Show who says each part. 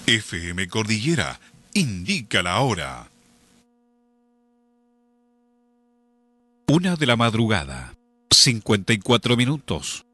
Speaker 1: FM Cordillera indica la hora. 1 de la madrugada, 54 minutos.